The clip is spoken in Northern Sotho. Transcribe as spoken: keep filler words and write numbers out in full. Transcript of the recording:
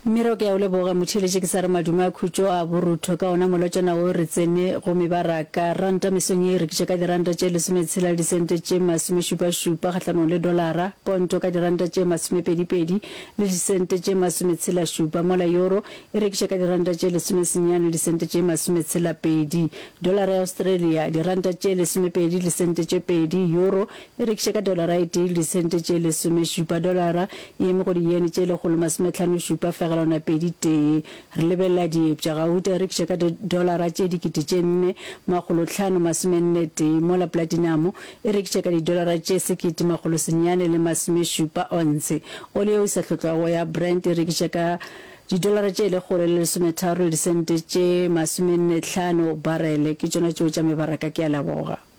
Miro ke ole boga motšheletše ke sa re maduma a khutšo a borutho ka ona molotšana o re tsene go mebaraka ranta mesong e rekiša ka diranta tše lesometshela disente tše masomešupašupa kgahlano le dolara ponto ka diranta tše masomepedipedi le disente tše masometshela-šupa mola euro e rekiša ka diranta tše lesomesenyane disente tše masometshela-pedi dolara ya Australia diranta tše lesomepedi disente tše pedi euro e rekiša ka dolara e tee disente tše lesomešupa dolara e eme go diene tše lekgolo masomehlano-šupa fega lona pedi tee re lebelela diepša gauta re rekiša ka dolara tše dikete tše nne makgolo hlano masomenne tee mola platinum e rekiša ka didolara tše sekete makgolo senyane le masomešupa onse ole yeo e sa hlotlago ya Brent e rekiša ka didolara tše lekgolo le lesometharo disente tše masomenne hlano barele ke tšona tšeo tša mebaraka ke a leboga.